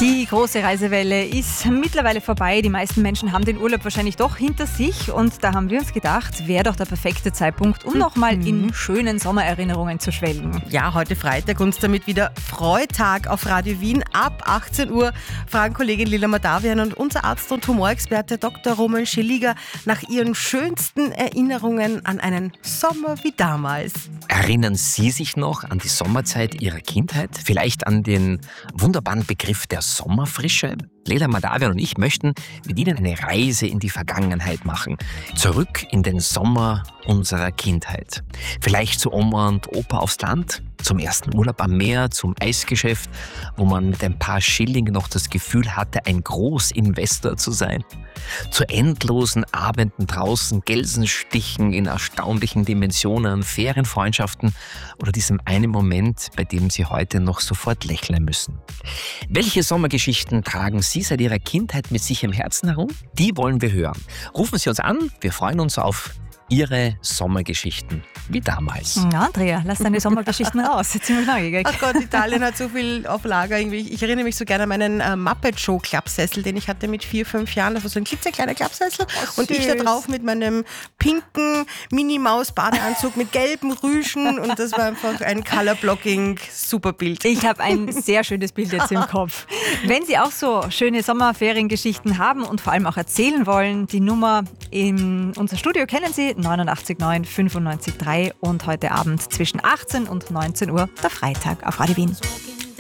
Die große Reisewelle ist mittlerweile vorbei. Die meisten Menschen haben den Urlaub wahrscheinlich doch hinter sich. Und da haben wir uns gedacht, wäre doch der perfekte Zeitpunkt, um nochmal in schönen Sommererinnerungen zu schwelgen. Ja, heute Freitag und damit wieder Freitag auf Radio Wien. Ab 18 Uhr fragen Kollegin Lila Madavian und unser Arzt und Humorexperte Dr. Roman Scheliger nach ihren schönsten Erinnerungen an einen Sommer wie damals. Erinnern Sie sich noch an die Sommerzeit Ihrer Kindheit? Vielleicht an den wunderbaren Begriff der Sommerfrische? Lila Madavian und ich möchten mit Ihnen eine Reise in die Vergangenheit machen. Zurück in den Sommer unserer Kindheit. Vielleicht zu Oma und Opa aufs Land, zum ersten Urlaub am Meer, zum Eisgeschäft, wo man mit ein paar Schilling noch das Gefühl hatte, ein Großinvestor zu sein. Zu endlosen Abenden draußen, Gelsenstichen in erstaunlichen Dimensionen, Ferienfreundschaften oder diesem einen Moment, bei dem Sie heute noch sofort lächeln müssen. Welche Sommergeschichten tragen Sie seit Ihrer Kindheit mit sich im Herzen herum? Die wollen wir hören. Rufen Sie uns an, wir freuen uns auf Ihre Sommergeschichten wie damals. Ja, Andrea, lass deine Sommergeschichten raus. Jetzt sind wir neugierig. Ach Gott, Italien hat so viel auf Lager. Irgendwie. Ich erinnere mich so gerne an meinen Muppet-Show-Klappsessel, den ich hatte mit 4, 5 Jahren. Das war so ein klitzekleiner Klappsessel. Und ich da drauf mit meinem pinken Minimaus-Badeanzug mit gelben Rüschen. Und das war einfach ein Color-Blocking-Superbild. Ich habe ein sehr schönes Bild jetzt im Kopf. Wenn Sie auch so schöne Sommerferiengeschichten haben und vor allem auch erzählen wollen, die Nummer in unser Studio kennen Sie, 89,9 95,3 und heute Abend zwischen 18 und 19 Uhr der Freitag auf Radio Wien.